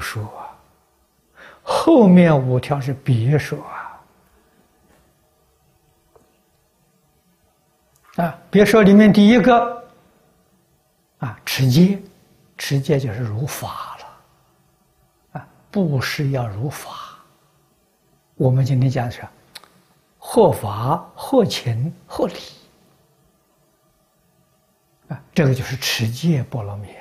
说啊，后面5条是别说啊。别说里面第一个啊，持戒，持戒就是如法了啊，布施要如法。我们今天讲的是或法或情或理啊，这个就是持戒波罗蜜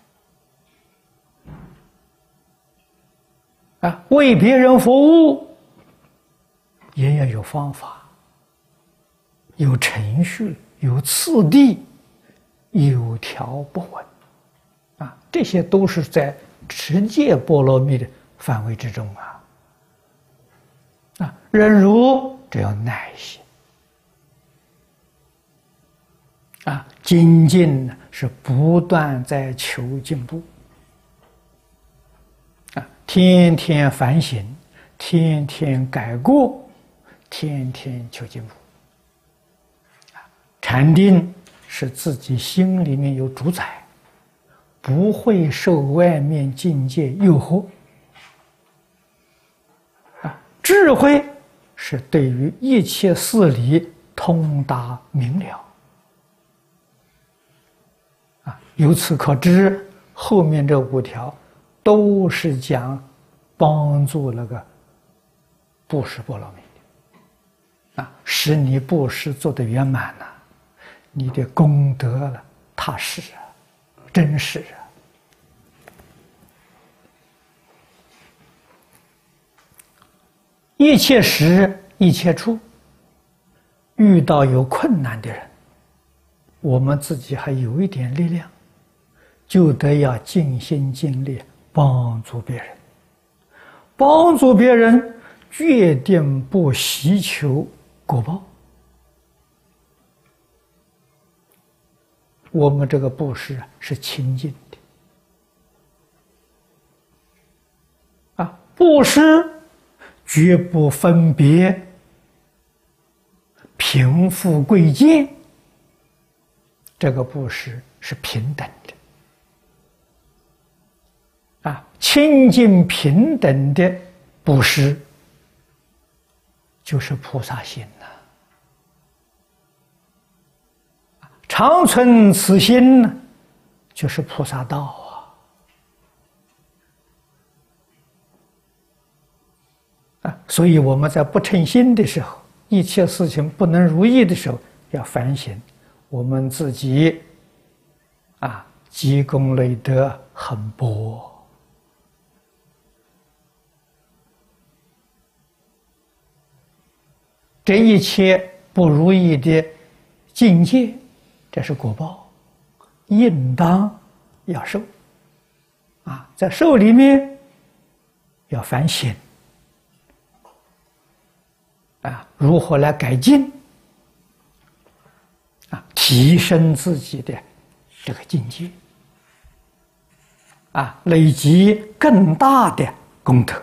啊。为别人服务也要有方法，有程序，有次第，有条不紊啊，这些都是在持戒波罗蜜的范围之中啊。忍辱这要耐心啊，精进是不断在求进步啊，天天反省，天天改过，天天求进步。禅定是自己心里面有主宰，不会受外面境界诱惑啊。智慧是对于一切事理通达明了啊。由此可知，后面这5条都是讲帮助那个布施波罗蜜啊，使你布施做得圆满了，你的功德了踏实啊，真实啊。一切时一切处，遇到有困难的人，我们自己还有一点力量，就得要尽心尽力帮助别人。帮助别人决定不希求果报。我们这个布施是清净的啊，布施绝不分别贫富贵贱，这个布施是平等的啊，清净平等的布施就是菩萨心呐。常存此心呢，就是菩萨道啊！所以我们在不称心的时候，一切事情不能如意的时候，要反省我们自己啊，积功累德很薄。这一切不如意的境界，这是果报，应当要受啊！在受里面要反省啊，如何来改进啊，提升自己的这个境界啊，累积更大的功德。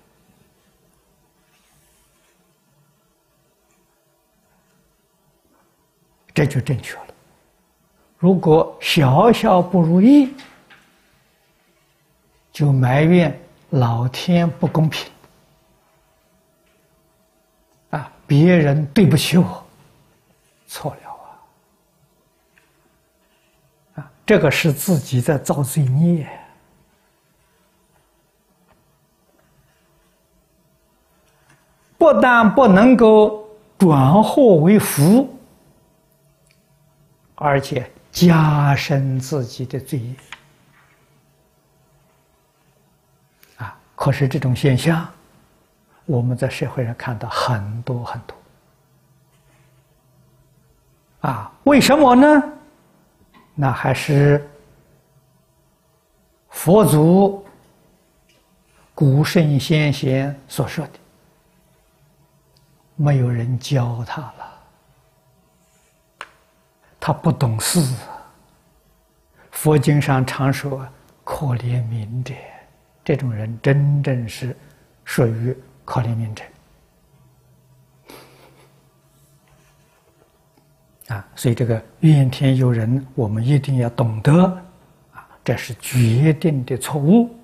这就正确了。如果小小不如意，就埋怨老天不公平啊，别人对不起我，错了啊！这个是自己在造罪孽。不但不能够转祸为福，而且加深自己的罪业啊！可是这种现象，我们在社会上看到很多很多啊！为什么呢？那还是佛祖、古圣先贤所说的，没有人教他了。他不懂事，佛经上常说可怜悯者，这种人真正是属于可怜悯者啊！所以这个怨天尤人，我们一定要懂得啊，这是决定的错误。